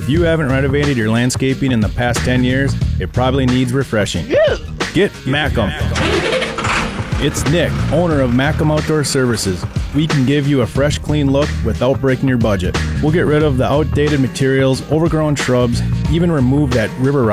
If you haven't renovated your landscaping in the past 10 years, it probably needs refreshing. Get Macum. It's Nick, owner of Macum Outdoor Services. We can give you a fresh, clean look without breaking your budget. We'll get rid of the outdated materials, overgrown shrubs, even remove that river rock